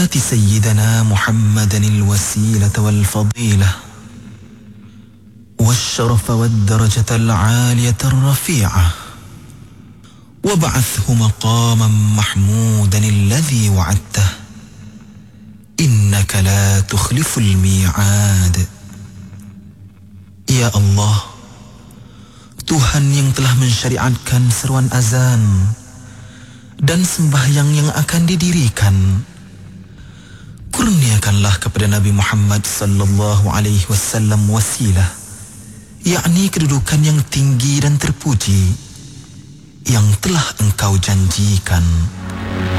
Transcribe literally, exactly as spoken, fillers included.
آت سيدنا محمدا الوسيلة والفضيلة والشرف والدرجة العالية الرفيعة وابعثه مقاما محمودا الذي وعدته إنك لا تخلف الميعاد. Ya Allah, Tuhan yang telah mensyariatkan seruan azan dan sembahyang yang akan didirikan, kurniakanlah kepada Nabi Muhammad sallallahu alaihi wasallam wasilah, yakni kedudukan yang tinggi dan terpuji yang telah Engkau janjikan.